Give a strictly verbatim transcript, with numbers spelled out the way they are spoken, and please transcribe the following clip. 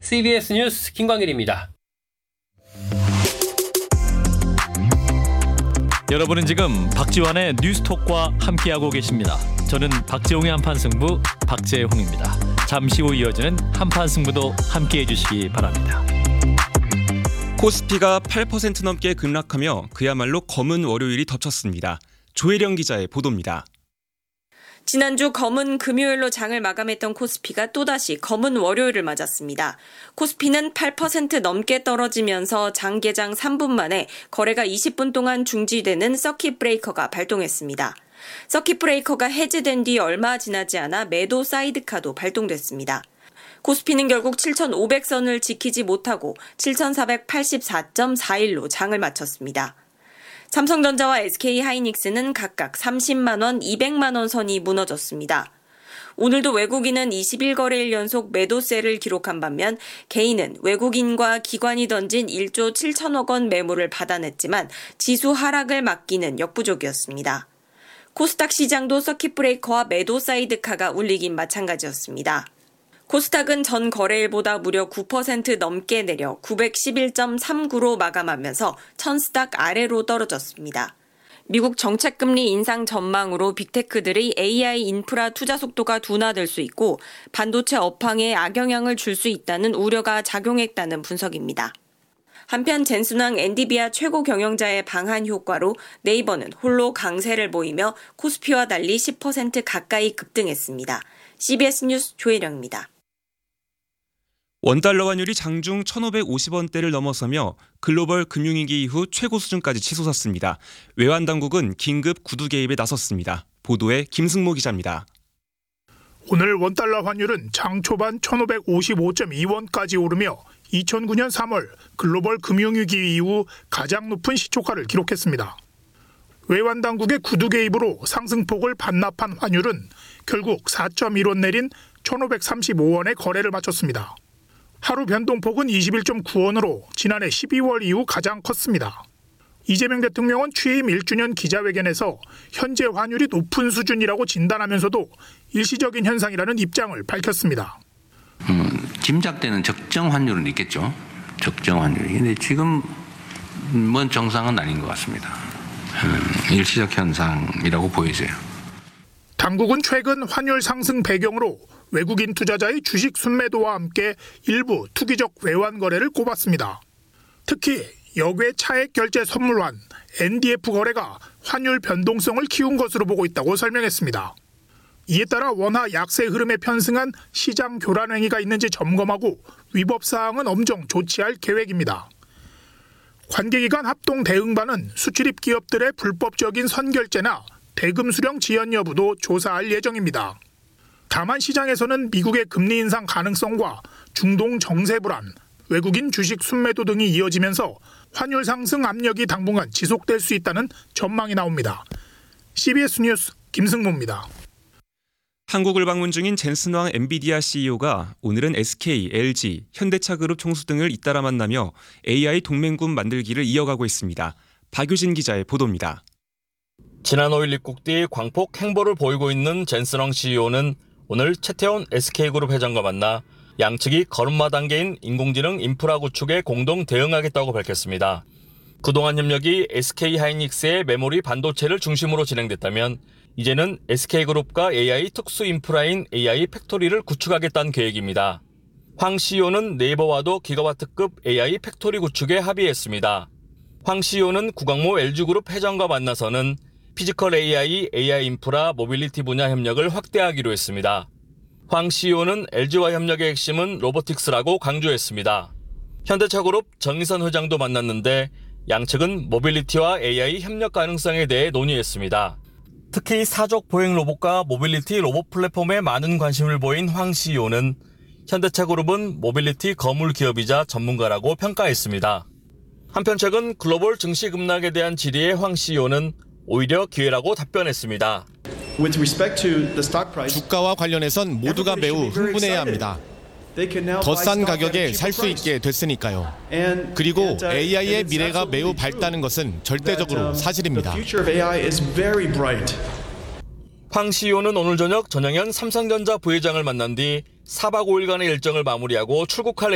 씨비에스 뉴스 김광일입니다. 여러분은 지금 박지원의 뉴스톡과 함께하고 계십니다. 저는 박지홍의 한판승부 박재홍입니다. 잠시 후 이어지는 한판승부도 함께해 주시기 바랍니다. 코스피가 팔 퍼센트 넘게 급락하며 그야말로 검은 월요일이 덮쳤습니다. 조혜령 기자의 보도입니다. 지난주 검은 금요일로 장을 마감했던 코스피가 또다시 검은 월요일을 맞았습니다. 코스피는 팔 퍼센트 넘게 떨어지면서 장 개장 삼 분 만에 거래가 이십 분 동안 중지되는 서킷 브레이커가 발동했습니다. 서킷 브레이커가 해제된 뒤 얼마 지나지 않아 매도 사이드카도 발동됐습니다. 코스피는 결국 칠천오백 선을 지키지 못하고 칠천사백팔십사 점 사일로 장을 마쳤습니다. 삼성전자와 에스케이하이닉스는 각각 삼십만 원, 이백만 원 선이 무너졌습니다. 오늘도 외국인은 이십일 거래일 연속 매도세를 기록한 반면 개인은 외국인과 기관이 던진 일조 칠천억 원 매물을 받아냈지만 지수 하락을 막기는 역부족이었습니다. 코스닥 시장도 서킷 브레이커와 매도 사이드카가 울리긴 마찬가지였습니다. 코스닥은 전 거래일보다 무려 구 퍼센트 넘게 내려 구백십일 점 삼구로 마감하면서 천스닥 아래로 떨어졌습니다. 미국 정책금리 인상 전망으로 빅테크들의 에이아이 인프라 투자 속도가 둔화될 수 있고 반도체 업황에 악영향을 줄 수 있다는 우려가 작용했다는 분석입니다. 한편 젠슨왕 엔디비아 최고 경영자의 방한 효과로 네이버는 홀로 강세를 보이며 코스피와 달리 십 퍼센트 가까이 급등했습니다. 씨비에스 뉴스 조혜령입니다. 원달러 환율이 장중 천오백오십 원대를 넘어서며 글로벌 금융위기 이후 최고 수준까지 치솟았습니다. 외환당국은 긴급 구두 개입에 나섰습니다. 보도에 김승모 기자입니다. 오늘 원달러 환율은 장 초반 천오백오십오 점 이 원까지 오르며 이천구 년 삼월 글로벌 금융위기 이후 가장 높은 시초가를 기록했습니다. 외환당국의 구두 개입으로 상승폭을 반납한 환율은 결국 사 점 일 원 내린 천오백삼십오 원에 거래를 마쳤습니다. 하루 변동폭은 이십일 점 구 원으로 지난해 십이월 이후 가장 컸습니다. 이재명 대통령은 취임 일 주년 기자회견에서 현재 환율이 높은 수준이라고 진단하면서도 일시적인 현상이라는 입장을 밝혔습니다. 음, 짐작되는 적정 환율은 있겠죠. 적정 환율이. 근데 지금은 정상은 아닌 것 같습니다. 음, 일시적 현상이라고 보여져요. 당국은 최근 환율 상승 배경으로 외국인 투자자의 주식 순매도와 함께 일부 투기적 외환 거래를 꼽았습니다. 특히 역외 차액 결제 선물환 엔디에프 거래가 환율 변동성을 키운 것으로 보고 있다고 설명했습니다. 이에 따라 원화 약세 흐름에 편승한 시장 교란 행위가 있는지 점검하고 위법 사항은 엄정 조치할 계획입니다. 관계기관 합동 대응반은 수출입 기업들의 불법적인 선결제나 대금 수령 지연 여부도 조사할 예정입니다. 다만 시장에서는 미국의 금리 인상 가능성과 중동 정세 불안, 외국인 주식 순매도 등이 이어지면서 환율 상승 압력이 당분간 지속될 수 있다는 전망이 나옵니다. 씨비에스 뉴스 김승모입니다. 한국을 방문 중인 젠슨왕 엔비디아 씨이오가 오늘은 에스케이, 엘지, 현대차그룹 총수 등을 잇따라 만나며 에이아이 동맹군 만들기를 이어가고 있습니다. 박유진 기자의 보도입니다. 지난 오일 입국 뒤 광폭 행보를 보이고 있는 젠슨왕 씨이오는 오늘 최태원 에스케이그룹 회장과 만나 양측이 걸음마 단계인 인공지능 인프라 구축에 공동 대응하겠다고 밝혔습니다. 그동안 협력이 에스케이하이닉스의 메모리 반도체를 중심으로 진행됐다면 이제는 에스케이그룹과 에이아이 특수 인프라인 에이아이 팩토리를 구축하겠다는 계획입니다. 황 씨이오는 네이버와도 기가와트급 에이아이 팩토리 구축에 합의했습니다. 황 씨이오는 구광모 엘지그룹 회장과 만나서는 피지컬 에이아이, 에이아이 인프라, 모빌리티 분야 협력을 확대하기로 했습니다. 황 씨이오는 엘지와 협력의 핵심은 로보틱스라고 강조했습니다. 현대차그룹 정의선 회장도 만났는데 양측은 모빌리티와 에이아이 협력 가능성에 대해 논의했습니다. 특히 사족 보행 로봇과 모빌리티 로봇 플랫폼에 많은 관심을 보인 황 씨이오는 현대차그룹은 모빌리티 거물 기업이자 전문가라고 평가했습니다. 한편 최근 글로벌 증시 급락에 대한 질의에 황 씨이오는 오히려 기회라고 답변했습니다. 주가와 관련해선 모두가 매우 흥분해야 합니다. 더 싼 가격에 살 수 있게 됐으니까요. 그리고 에이아이의 미래가 매우 밝다는 것은 절대적으로 사실입니다. 황 씨이오는 오늘 저녁 전영현 삼성전자 부회장을 만난 뒤 사박 오일간의 일정을 마무리하고 출국할